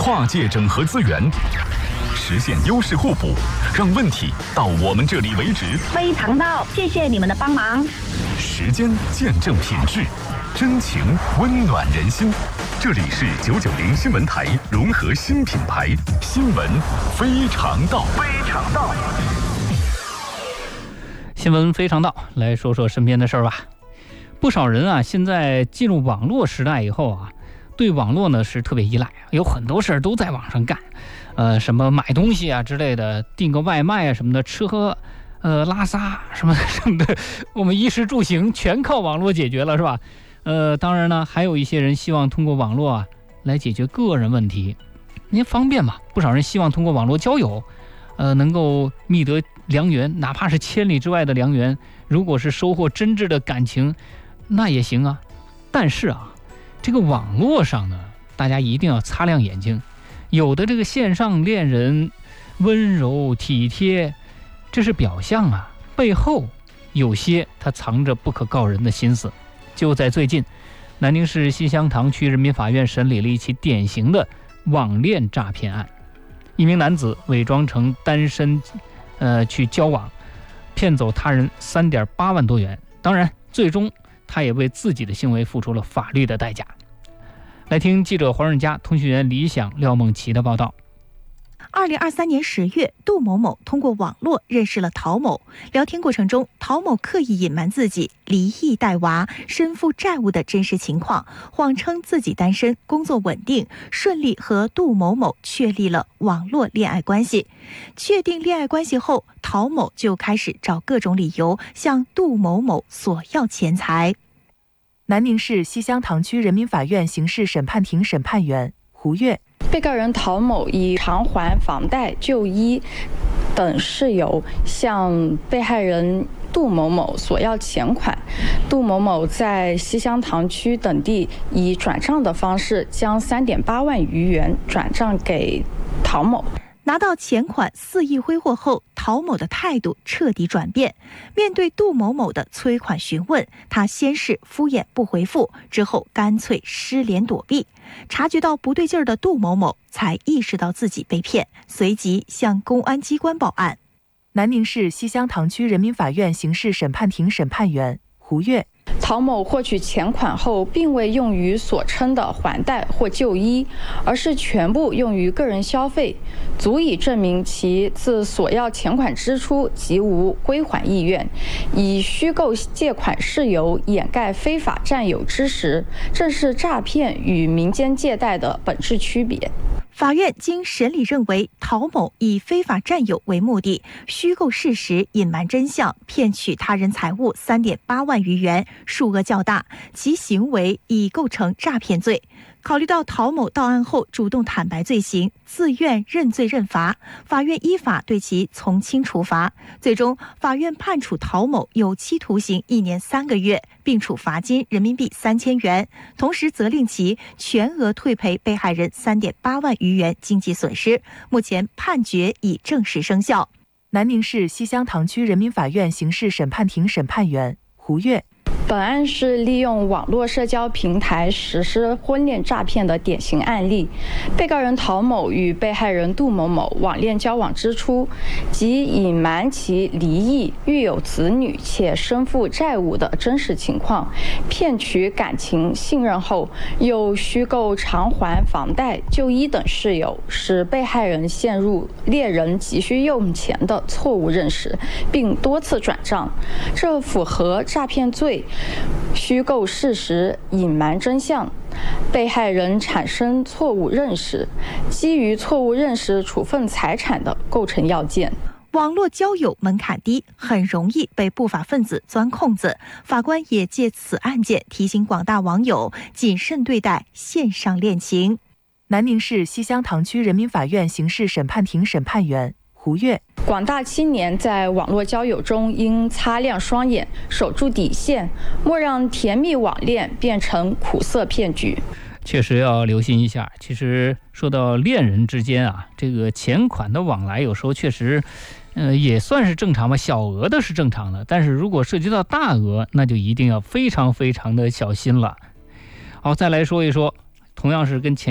跨界整合资源，实现优势互补，让问题到我们这里为止。 非常到，谢谢你们的帮忙。 时间见证品质，真情温暖人心。这里是990新闻台融合新品牌，新闻非常到，非常到。 新闻非常到，来说说身边的事儿吧。不少人啊，现在进入网络时代以后啊，对网络呢是特别依赖，有很多事儿都在网上干，什么买东西啊之类的，订个外卖啊什么的，吃喝拉撒什么的，我们衣食住行全靠网络解决了，是吧？当然呢，还有一些人希望通过网络啊来解决个人问题，因为方便嘛。不少人希望通过网络交友，能够觅得良缘，哪怕是千里之外的良缘，如果是收获真挚的感情，那也行啊。但是啊，这个网络上呢，大家一定要擦亮眼睛，有的这个线上恋人温柔体贴，这是表象啊，背后有些他藏着不可告人的心思。就在最近，南宁市西乡塘区人民法院审理了一起典型的网恋诈骗案。一名男子伪装成单身，去交往，骗走他人3.8万多元。当然，最终他也为自己的行为付出了法律的代价。来听记者黄润佳、通讯员李想、廖梦琪的报道。 2023年10月，杜某某通过网络认识了陶某。聊天过程中，陶某刻意隐瞒自己离异带娃、身负债务的真实情况，谎称自己单身、工作稳定，顺利和杜某某确立了网络恋爱关系。确定恋爱关系后，陶某就开始找各种理由向杜某某索要钱财。 南宁市西乡塘区人民法院刑事审判庭审判员胡月。 被告人陶某以偿还房贷、就医等事由向被害人杜某某索要钱款，杜某某在西乡塘区等地以转账的方式将3.8万余元转账给陶某。 拿到钱款肆意挥霍后，陶某的态度彻底转变。面对杜某某的催款询问，他先是敷衍不回复，之后干脆失联躲避。察觉到不对劲儿的杜某某才意识到自己被骗，随即向公安机关报案。 南宁市西乡塘区人民法院刑事审判庭审判员胡月。 陶某获取钱款后，并未用于所称的还贷或就医，而是全部用于个人消费，足以证明其自索要钱款之初即无归还意愿，以虚构借款事由掩盖非法占有之实，正是诈骗与民间借贷的本质区别。 法院经审理认为，陶某以非法占有为目的，虚构事实、隐瞒真相，骗取他人财物3.8万余元，数额较大，其行为已构成诈骗罪。考虑到陶某到案后主动坦白罪行，自愿认罪认罚，法院依法对其从轻处罚。最终，法院判处陶某有期徒刑1年3个月，并处罚金人民币3000元，同时责令其全额退赔被害人3.8万余元经济损失。目前判决已正式生效。 南宁市西乡塘区人民法院刑事审判庭审判员胡月。 本案是利用网络社交平台实施婚恋诈骗的典型案例。被告人陶某与被害人杜某某网恋交往之初，即隐瞒其离异、育有子女且身负债务的真实情况，骗取感情信任后，又虚构偿还房贷、就医等事由，使被害人陷入猎人急需用钱的错误认识，并多次转账，这符合诈骗罪、虚构事实、隐瞒真相，被害人产生错误认识，基于错误认识处分财产的构成要件。 网络交友门槛低，很容易被不法分子钻空子。法官也借此案件提醒广大网友谨慎对待线上恋情。 南宁市西乡塘区人民法院刑事审判庭审判员胡月。 广大青年在网络交友中应擦亮双眼，守住底线，莫让甜蜜网恋变成苦涩骗局。 确实要留心一下。其实说到恋人之间啊，这个钱款的往来有时候确实也算是正常吧，小额的是正常的，但是如果涉及到大额，那就一定要非常非常的小心了。好，再来说一说，同样是跟钱